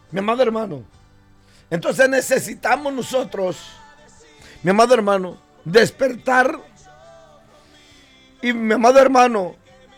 mi amado hermano. Entonces necesitamos nosotros, mi amado hermano, despertar. Y mi amado hermano,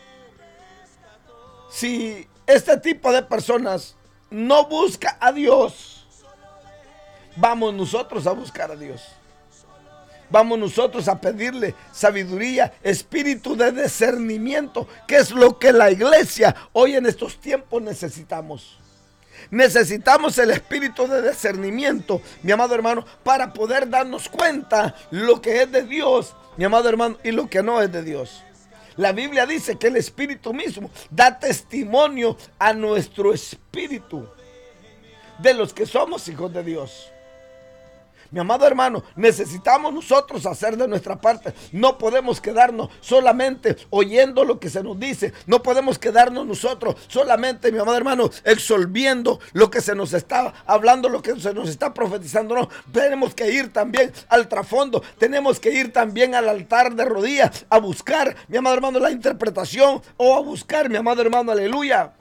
si este tipo de personas no busca a Dios, vamos nosotros a buscar a Dios. Vamos nosotros a pedirle sabiduría, espíritu de discernimiento, que es lo que la iglesia hoy en estos tiempos necesitamos. Necesitamos el espíritu de discernimiento, mi amado hermano, para poder darnos cuenta lo que es de Dios, mi amado hermano, y lo que no es de Dios. La Biblia dice que el Espíritu mismo da testimonio a nuestro espíritu de los que somos hijos de Dios. Mi amado hermano, necesitamos nosotros hacer de nuestra parte. No podemos quedarnos solamente oyendo lo que se nos dice. No podemos quedarnos nosotros solamente, mi amado hermano, absolviendo lo que se nos está hablando, lo que se nos está profetizando. No, tenemos que ir también al trasfondo. Tenemos que ir también al altar de rodillas a buscar, mi amado hermano, la interpretación, o a buscar, mi amado hermano, aleluya,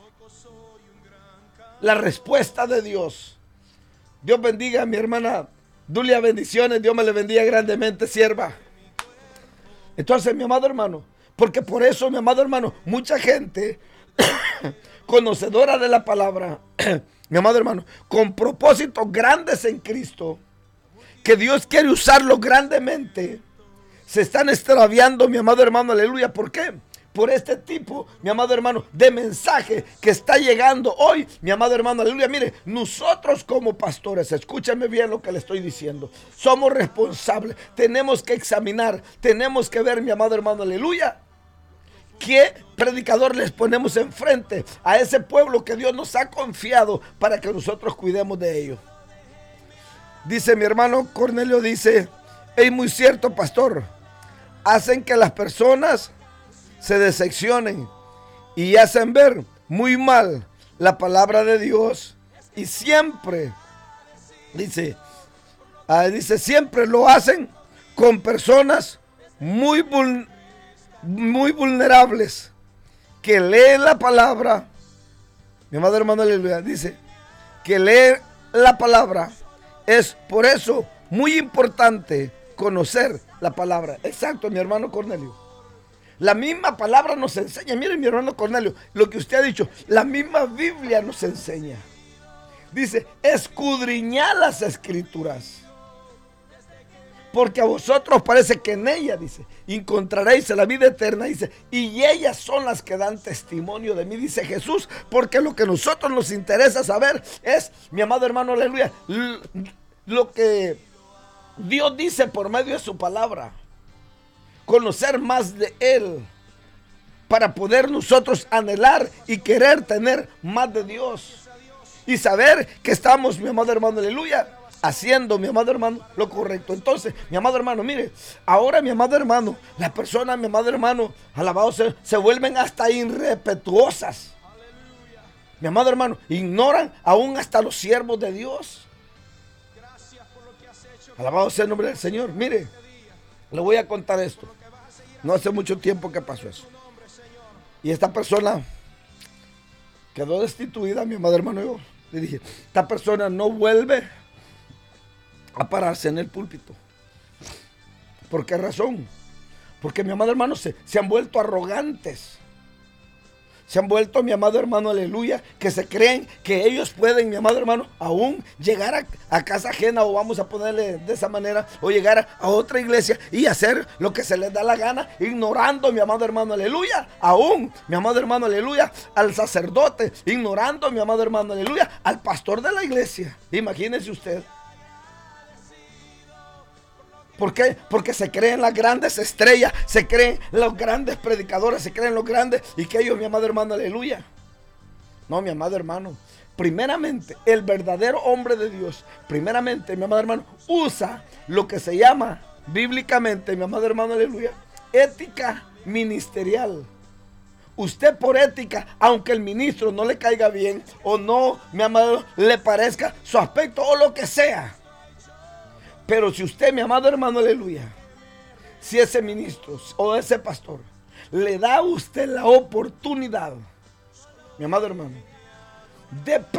la respuesta de Dios. Dios bendiga a mi hermana Dulia, bendiciones, Dios me le bendiga grandemente, sierva. Entonces, mi amado hermano, porque por eso, mi amado hermano, mucha gente conocedora de la palabra, mi amado hermano, con propósitos grandes en Cristo, que Dios quiere usarlo grandemente, se están extraviando, mi amado hermano, aleluya. ¿Por qué? Por este tipo, mi amado hermano, de mensaje que está llegando hoy, mi amado hermano, aleluya. Mire, nosotros como pastores, escúchame bien lo que le estoy diciendo, somos responsables, tenemos que examinar, tenemos que ver, mi amado hermano, aleluya, qué predicador les ponemos enfrente a ese pueblo que Dios nos ha confiado para que nosotros cuidemos de ellos. Dice mi hermano Cornelio, dice, es muy cierto, pastor, hacen que las personas se decepcionen y hacen ver muy mal la palabra de Dios, y siempre dice siempre lo hacen con personas muy vulnerables que leen la palabra. Mi amado hermano, aleluya, dice que leer la palabra es por eso muy importante conocer la palabra. Exacto, mi hermano Cornelio. La misma palabra nos enseña. Miren, mi hermano Cornelio, lo que usted ha dicho, la misma Biblia nos enseña. Dice, escudriñad las escrituras, porque a vosotros parece que en ella, dice, encontraréis la vida eterna, dice, y ellas son las que dan testimonio de mí, dice Jesús, porque lo que a nosotros nos interesa saber es, mi amado hermano, aleluya, lo que Dios dice por medio de su palabra. Conocer más de Él, para poder nosotros anhelar y querer tener más de Dios, y saber que estamos, mi amado hermano, aleluya, haciendo, mi amado hermano, lo correcto. Entonces, mi amado hermano, mire, ahora, mi amado hermano, las personas, mi amado hermano, alabados, se vuelven hasta irrespetuosas. Mi amado hermano, ignoran aún hasta los siervos de Dios. Alabado sea el nombre del Señor. Mire, le voy a contar esto. No hace mucho tiempo que pasó eso. Y esta persona quedó destituida, mi amado hermano. Yo le dije, esta persona no vuelve a pararse en el púlpito. ¿Por qué razón? Porque, mi amado hermano, se han vuelto arrogantes. Se han vuelto, mi amado hermano, aleluya, que se creen que ellos pueden, mi amado hermano, aún llegar a casa ajena, o vamos a ponerle de esa manera, o llegar a otra iglesia y hacer lo que se les da la gana, ignorando, mi amado hermano, aleluya, aún, mi amado hermano, aleluya, al sacerdote, ignorando, mi amado hermano, aleluya, al pastor de la iglesia. Imagínese usted. ¿Por qué? Porque se creen las grandes estrellas, se creen los grandes predicadores, se creen los grandes, y que ellos, mi amado hermano, aleluya. No, mi amado hermano, primeramente, el verdadero hombre de Dios, primeramente, mi amado hermano, usa lo que se llama bíblicamente, mi amado hermano, aleluya, ética ministerial. Usted por ética, aunque el ministro no le caiga bien, o no, mi amado, le parezca su aspecto o lo que sea, pero si usted, mi amado hermano, aleluya, si ese ministro o ese pastor le da a usted la oportunidad, mi amado hermano, de